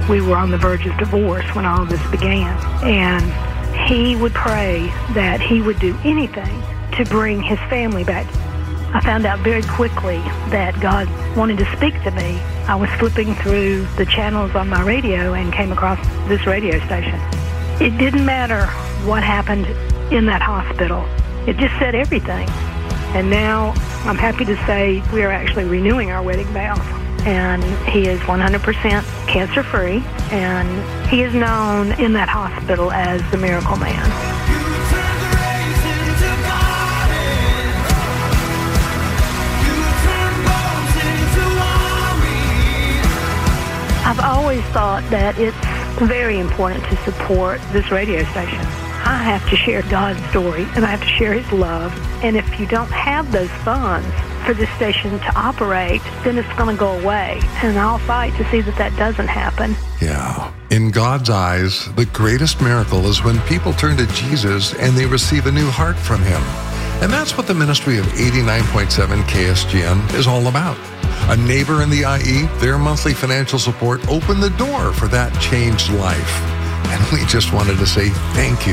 We were on the verge of divorce when all of this began. And he would pray that he would do anything to bring his family back. I found out very quickly that God wanted to speak to me. I was flipping through the channels on my radio and came across this radio station. It didn't matter what happened in that hospital. It just said everything. And now I'm happy to say we are actually renewing our wedding vows. And he is 100% cancer-free, and he is known in that hospital as the Miracle Man. I've always thought that it's very important to support this radio station. I have to share God's story, and I have to share his love. And if you don't have those funds for this station to operate, then it's going to go away. And I'll fight to see that that doesn't happen. Yeah. In God's eyes, the greatest miracle is when people turn to Jesus and they receive a new heart from him. And that's what the ministry of 89.7 KSGN is all about. A neighbor in the IE, their monthly financial support opened the door for that changed life. And we just wanted to say thank you